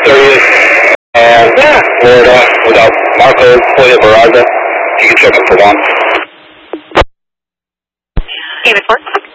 30th, Florida, without Marco Poya Barraza. You can check up for one. David Fort.